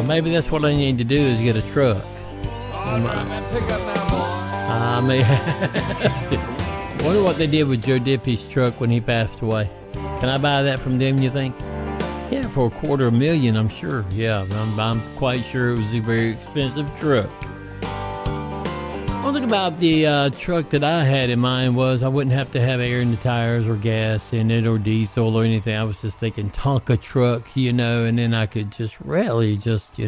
maybe that's what I need to do is get a truck. All right, man, pick up now, boy. I mean, wonder what they did with Joe Diffie's truck when he passed away. Can I buy that from them, you think? Yeah, for $250,000, I'm sure. Yeah, I'm quite sure it was a very expensive truck. One thing about the truck that I had in mind was I wouldn't have to have air in the tires or gas in it or diesel or anything. I was just thinking Tonka truck, and then I could just really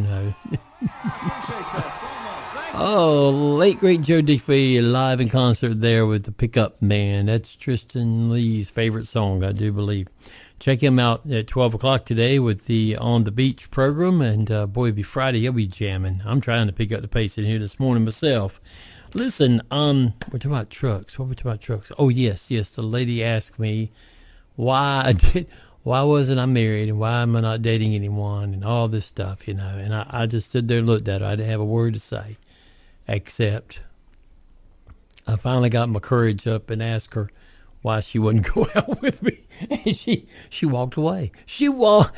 Oh, late great Joe Diffie live in concert there with the Pickup Man. That's Tristan Lee's favorite song, I do believe. Check him out at 12 o'clock today with the On the Beach program. And boy, it'll be Friday. He'll be jamming. I'm trying to pick up the pace in here this morning myself. Listen, we're talking about trucks. What were we talking about trucks? Oh, yes. The lady asked me why wasn't I married and why am I not dating anyone and all this stuff, And I just stood there and looked at her. I didn't have a word to say, except I finally got my courage up and asked her why she wouldn't go out with me. And she walked away. Y'all.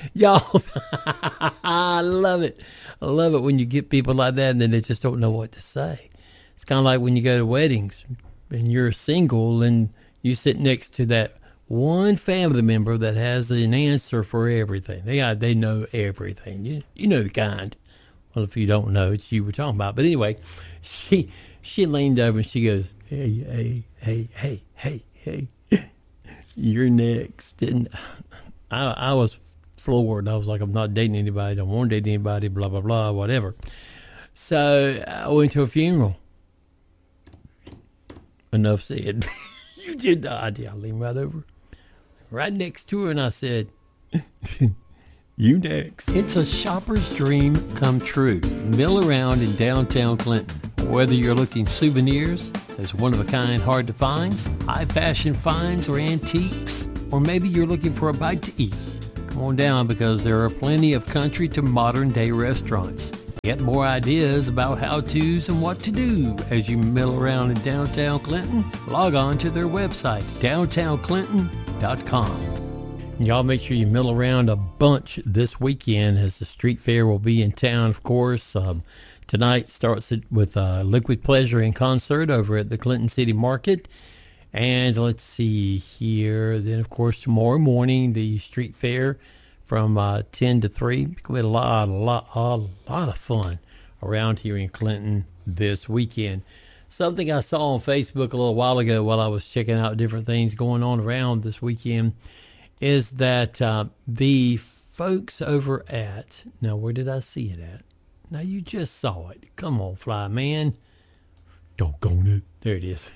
I love it. I love it when you get people like that and then they just don't know what to say. It's kind of like when you go to weddings and you're single and you sit next to that one family member that has an answer for everything. They know everything. You know the kind. Well, if you don't know, it's you we're talking about. But anyway, she leaned over and she goes, hey, you're next. And I was floored. I was like, I'm not dating anybody. I don't want to date anybody, blah, blah, blah, whatever. So I went to a funeral. Enough said. You did the idea. I leaned right over, right next to her, and I said, you next. It's a shopper's dream come true. Mill around in downtown Clinton. Whether you're looking souvenirs, there's one-of-a-kind hard to finds, high-fashion finds or antiques, or maybe you're looking for a bite to eat. Come on down because there are plenty of country to modern-day restaurants. Get more ideas about how-tos and what to do as you mill around in downtown Clinton. Log on to their website, downtownclinton.com. Y'all make sure you mill around a bunch this weekend as the street fair will be in town, of course. Tonight starts with Liquid Pleasure in concert over at the Clinton City Market. And let's see here. Then, of course, tomorrow morning, the street fair from 10 to 3. It's going to be a lot of fun around here in Clinton this weekend. Something I saw on Facebook a little while ago while I was checking out different things going on around this weekend is that the folks over at, now where did I see it at? Now you just saw it. Come on, Fly Man. Doggone it. There it is.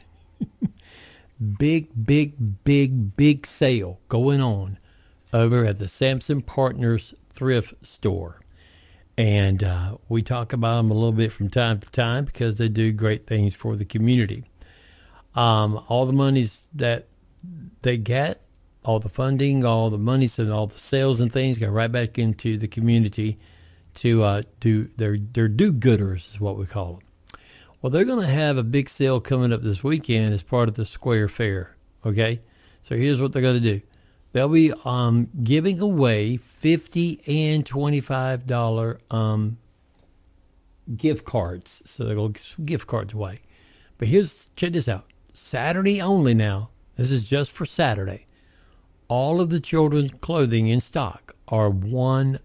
Big sale going on over at the Sampson Partners Thrift Store. And we talk about them a little bit from time to time because they do great things for the community. All the monies that they get, all the funding, all the monies and all the sales and things go right back into the community to do their do-gooders is what we call them. Well, they're going to have a big sale coming up this weekend as part of the Square Fair, okay? So here's what they're going to do. They'll be giving away $50 and $25 gift cards. So they're going to give some gift cards away. But check this out. Saturday only now. This is just for Saturday. All of the children's clothing in stock are $1.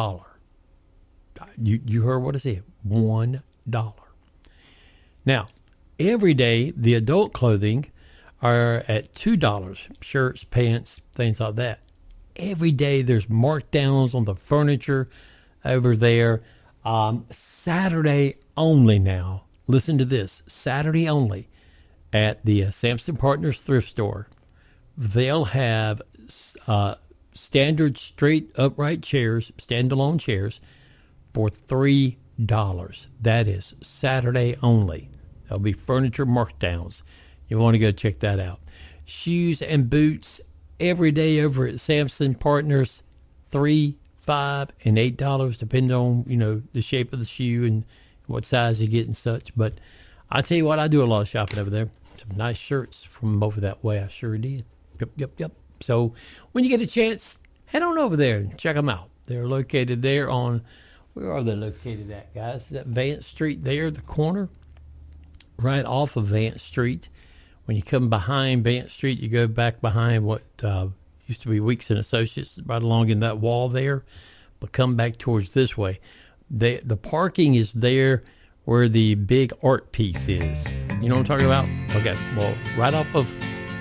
You heard what I said. $1. Now, every day, the adult clothing are at $2. Shirts, pants, things like that. Every day, there's markdowns on the furniture over there. Saturday only now. Listen to this. Saturday only at the Sampson Partners Thrift Store. They'll have standard straight upright chairs, standalone chairs, for $3. That is Saturday only. There'll be furniture markdowns. You want to go check that out. Shoes and boots every day over at Sampson Partners, $3, $5, and $8, depending on the shape of the shoe and what size you get and such. But I tell you what, I do a lot of shopping over there. Some nice shirts from over that way. I sure did. Yep. So when you get a chance, head on over there and check them out. They're located there on Where are they located at, guys? Is that Vance Street there, the corner? Right off of Vance Street. When you come behind Vance Street, you go back behind what used to be Weeks and Associates, right along in that wall there, but come back towards this way. The parking is there where the big art piece is. You know what I'm talking about? Okay, well, right off of,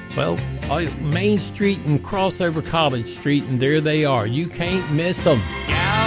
Main Street and cross over College Street, and there they are. You can't miss them.